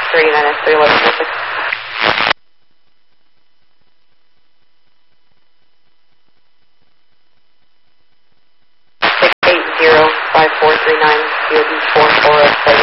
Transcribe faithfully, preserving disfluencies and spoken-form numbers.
three eighty-nine S three eleven six. six eight zero five four three nine, C O D four four oh six.